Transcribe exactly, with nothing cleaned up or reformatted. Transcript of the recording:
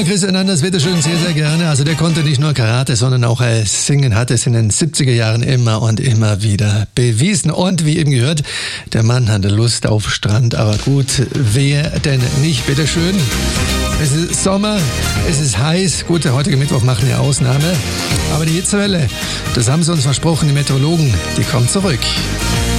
mal Christian Anders, bitteschön, sehr, sehr gerne. Also der konnte nicht nur Karate, sondern auch äh, singen, hat es in den siebziger Jahren immer und immer wieder bewiesen. Und wie eben gehört, der Mann hatte Lust auf Strand, aber gut, wer denn nicht, bitteschön. Es ist Sommer, es ist heiß. Gut, der heutige Mittwoch machen eine Ausnahme. Aber die Hitzewelle, das haben sie uns versprochen, die Meteorologen, die kommt zurück.